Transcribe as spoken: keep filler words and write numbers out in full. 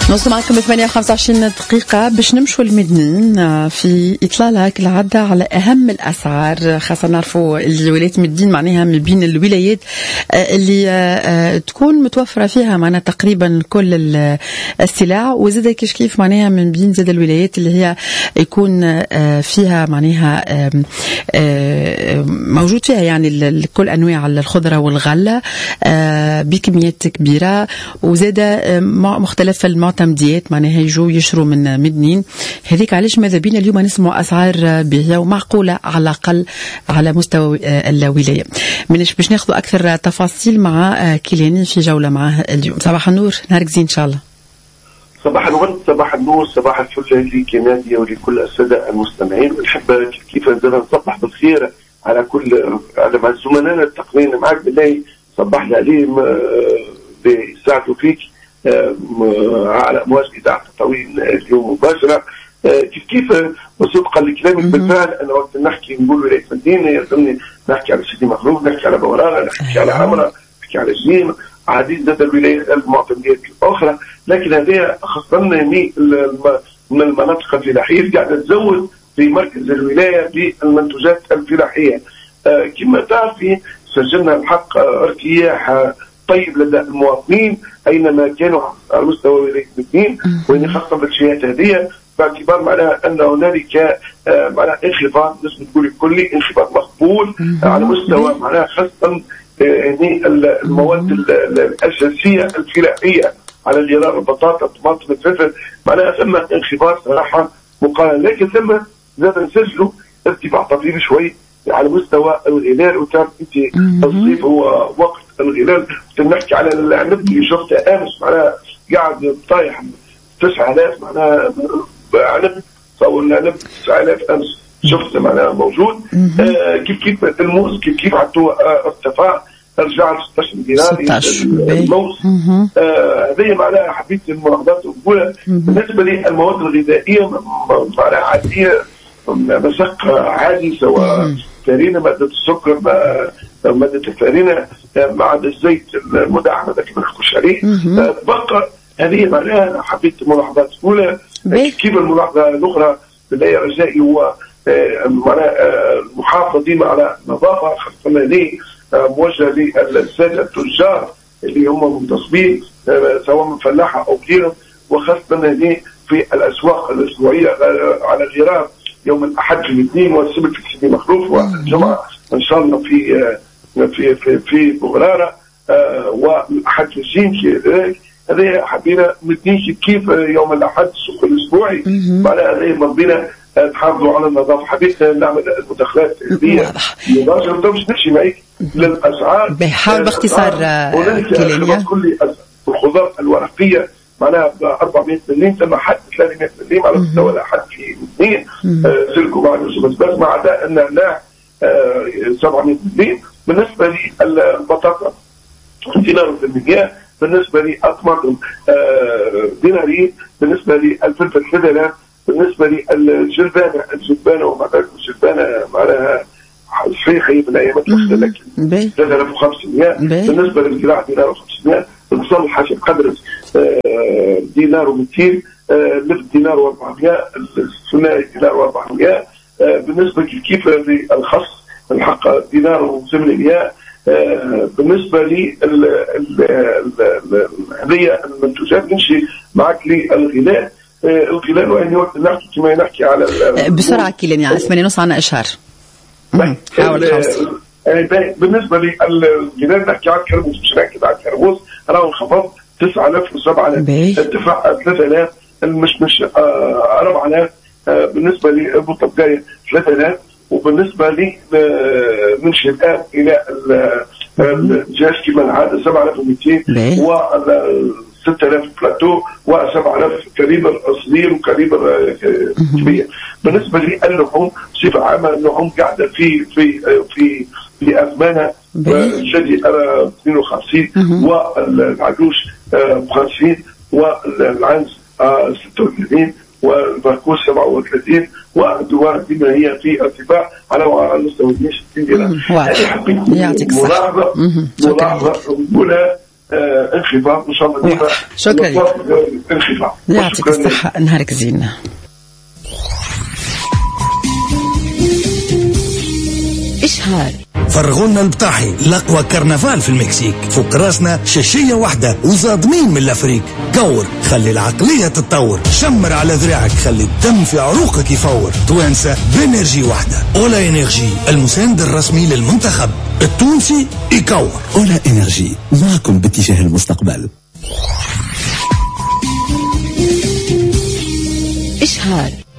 نوصل معكم ثمانية وخمسة وعشرين دقيقة باش نمشوا المدنين في إطلالة كالعادة على أهم الأسعار، خاصة نعرفوا الولايات مدين معناها من بين الولايات اللي تكون متوفرة فيها معنا تقريبا كل السلع، وزاد كيف كيف معناها من بين زاد الولايات اللي هي يكون فيها معناها موجود فيها يعني كل أنواع الخضرة والغلة بكميات كبيرة، وزاد مختلف المعتمديات معناها يجوا يشروا من مدنين. هذيك علاش ماذا بينا اليوم نسمعوا أسعار باهية ومعقولة على الأقل على مستوى الولاية. منش باش ناخذوا أكثر تفاصيل مع كيلاني في جولة معاه اليوم. صباح النور، نهارك زين إن شاء الله. صباح الورد، صباح النور، صباح الفل ليك يا نادية ولكل السادة المستمعين. ونحب كيف نصبح بالخير على كل على زملائنا التقنيين معك بالله، صبحنا عليهم بيساعدوا فيك على مواجهة إذاعة الطويل اليوم مباشرة. كيف كيف وصدقا لكلامك بالفعل أنا وقت نحكي نقول ولاية مدينة يلزمني نحكي على سيدي مخلوف، نحكي على بوراغة، نحكي على عمرة، نحكي على جنيم، عديد من الولايات المعتمديات الأخرى. لكن هذه خاصة من المناطق الفلاحية قاعدة تزود في مركز الولاية بالمنتوجات الفلاحية. كما تعرفي سجلنا الحق ارتياح طيب لدى المواطنين أينما كانوا على مستوى ولاية مدين، وإن خاصة بالشيئات هذه باعتبار معناها أن هنالك معناها انخفاض نسبة تقول كلي انخفاض مقبول على مستوى معناها خاصة يعني المواد الأساسية الفلاحية على الجرار، البطاطا، الطماطم، الفلفل، معناها ثم انخفاض صراحة مقارنة. لكن ثم زاد نسجلوا ارتفاع طفيف شوي على مستوى الغلال. وتعرف انت الصيف هو وقت الغلال، نحكي على العنب اللي شفته امس معناها قاعد طايح تسعة آلاف معناها عنب، صور العنب تسعة آلاف امس شفته معناها موجود. آه كيف كيف الموز كيف كيف عطوا آه ارتفاع رجع ل ستة عشر دينار الموز. هذه آه معناها حبيت الملاحظات الاولى. بالنسبه للمواد الغذائيه معناها عاديه مسق عادي، سواء فارينة، مادة السكر، مادة الفارينة مع الزيت المدعم هذا كما نحكوش عليه. بقى هذه معناها حبيت ملاحظات أولى. كيف الملاحظة الأخرى بالله رجائي هو معناها المحافظين على النظافة، خاصة هذه موجهة للسادة التجار اللي هم منتصبين سواء من فلاحة أو غيرهم، وخاصة هذه في الأسواق الأسبوعية على الغرار يوم الأحد في الاثنين والسبت في سيدي مخلوف، والجمعة إن شاء الله في في في في بغرارة، والأحد في الجين. هذه حبينا مدين كيف يوم الأحد السوق الأسبوعي معناها هذه مضينا نحافظوا على النظافة. حبيت نعمل المداخلات هذه مباشرة باش نمشي معك للأسعار. بحاول باختصار كلامي كل الخضار الورقية معناها أربعمائة مليم، ثم حد ثلاثمائة مليم على مستوى الأحد في اثنين سلكوا مع بس بس ما عدا النعناع سبعمائة مليم. بالنسبة للبطاطا دينار وثمانمائة، بالنسبة للطماطم دينارين، بالنسبة للفلفل ثلاثة آلاف، بالنسبة للجلبانة الجلبانة ومعدل الجلبانة معناها صحيحة من الأيام الأخرى لكن ثلاثة آلاف وخمسمائة. بالنسبة للزراعة دينار وخمسمائة، بالنسبة للحشي القدر دينار ومئتين، لفت دينار وأربعمائة، الثنائي دينار وأربعمائة. بالنسبة كيف للخص الحق دينار وثمانمائة. بالنسبة لي هذه المنتوجات نمشي معك للغذاء. الغذاء وين وقت نحكي كما نحكي على بسرعة كيلاني على ثمانية ونص عنا إشهار. حاول خمسة. بالنسبة للغذاء نحكي على الكرموس، مش نحكي على الكرموس راهو انخفض تسعة آلاف وسبعة آلاف، ارتفاع ثلاثة آلاف، المشمش أربعة آلاف، بالنسبة للبطبقاية ثلاثة آلاف، وبالنسبة لي من شتاء إلى الجاش كما العادة سبعة آلاف ومئتين، و ستة آلاف بلاتو، وسبعة آلاف كاليبر صغير وكاليبر كبير. بالنسبة للحوم صفة عامة اللحوم قاعدة في في في في أثمانها الجدي اثنين وخمسين، والعجوش خمسين، والعنز ستة وثلاثين، والبركوس سبعة وثلاثين، والدوار بما هي في ارتفاع على مستوى ستين دينار. يعطيك الصحة. ملاحظة ملاحظة أولى آه انخفاض ان شاء الله ديما. شكرا لك. انخفاض. يعطيك الصحة، نهارك زين. إشهار فرغونا البطاحي الأقوى كرنفال في المكسيك، فوق راسنا شاشية واحدة وصادمين من الأفريق. قور خلي العقلية تتطور، شمر على ذراعك خلي الدم في عروقك يفور. توانسة بإنرجي واحدة. أولا إنرجي المساند الرسمي للمنتخب التونسي يكور. أولا إنرجي معكم باتجاه المستقبل. إشهار